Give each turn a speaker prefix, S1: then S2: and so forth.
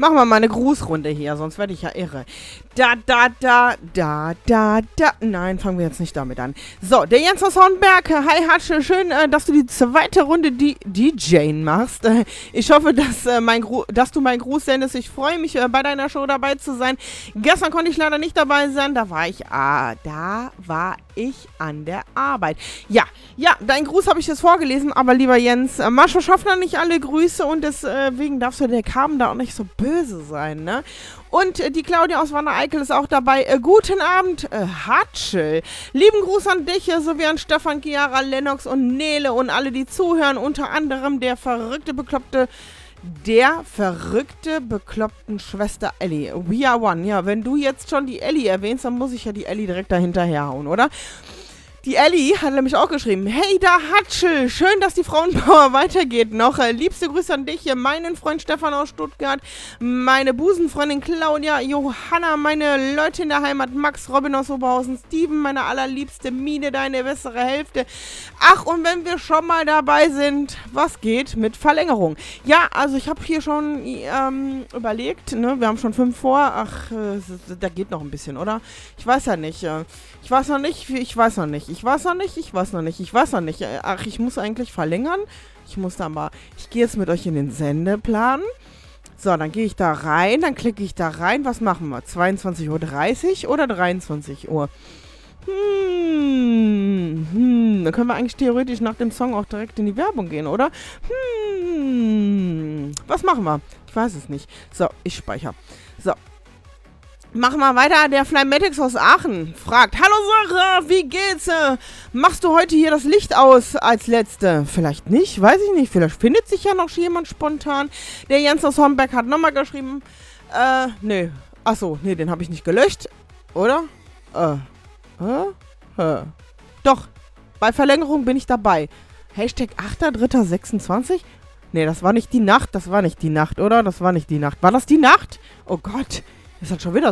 S1: Machen wir mal eine Grußrunde hier, sonst werde ich ja irre. Nein, fangen wir jetzt nicht damit an. So, der Jens aus Hornberg. Hi, Hatsche. Schön, dass du die zweite Runde DJing machst. Ich hoffe, dass du meinen Gruß sendest. Ich freue mich, bei deiner Show dabei zu sein. Gestern konnte ich leider nicht dabei sein. Da war ich an der Arbeit. Ja, deinen Gruß habe ich jetzt vorgelesen, aber lieber Jens, Mascha Schaffner nicht alle Grüße und deswegen darfst du der Carmen da auch nicht so böse sein, ne? Und die Claudia aus Wanne-Eickel ist auch dabei. Guten Abend, Hatschel. Lieben Gruß an dich, sowie an Stefan, Chiara, Lennox und Nele und alle, die zuhören. Unter anderem der verrückte, bekloppten Schwester Ellie. We are one. Ja, wenn du jetzt schon die Ellie erwähnst, dann muss ich ja die Ellie direkt dahinterher hauen, oder? Die Ellie hat nämlich auch geschrieben, hey da Hatschel, schön, dass die Frauenpower weitergeht noch. Liebste Grüße an dich, meinen Freund Stefan aus Stuttgart, meine Busenfreundin Claudia, Johanna, meine Leute in der Heimat, Max, Robin aus Oberhausen, Steven, meine allerliebste Mine, deine bessere Hälfte. Ach, und wenn wir schon mal dabei sind, was geht mit Verlängerung? Ja, also ich habe hier schon überlegt, ne, wir haben schon 5 vor, ach, da geht noch ein bisschen, oder? Ich weiß ja nicht, Ach, ich muss eigentlich verlängern. Ich gehe jetzt mit euch in den Sendeplan. So, dann gehe ich da rein, dann klicke ich da rein. Was machen wir? 22:30 Uhr oder 23 Uhr? Dann können wir eigentlich theoretisch nach dem Song auch direkt in die Werbung gehen, oder? Was machen wir? Ich weiß es nicht. So, ich speichere. So. Machen wir weiter. Der Flymatics aus Aachen fragt, hallo Sarah, wie geht's? Machst du heute hier das Licht aus als Letzte? Vielleicht nicht, weiß ich nicht. Vielleicht findet sich ja noch jemand spontan. Der Jens aus Hornberg hat nochmal geschrieben, nee. Achso, nee, den habe ich nicht gelöscht. Oder? Doch, bei Verlängerung bin ich dabei. Hashtag 8.3.26? Nee, das war nicht die Nacht, oder? Das war nicht die Nacht. War das die Nacht? Oh Gott, ist das schon wieder